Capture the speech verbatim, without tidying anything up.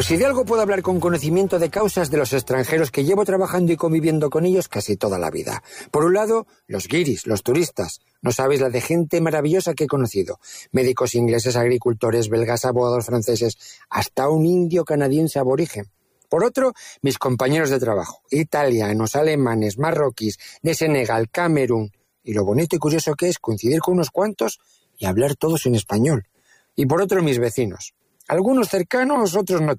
Pues si de algo puedo hablar con conocimiento de causas de los extranjeros que llevo trabajando y conviviendo con ellos casi toda la vida. Por un lado, los guiris, los turistas. No sabéis la de gente maravillosa que he conocido. Médicos ingleses, agricultores, belgas, abogados franceses, hasta un indio canadiense aborigen. Por otro, mis compañeros de trabajo, italianos, alemanes, marroquíes, de Senegal, Camerún. Y lo bonito y curioso que es coincidir con unos cuantos y hablar todos en español. Y por otro, mis vecinos. Algunos cercanos, otros no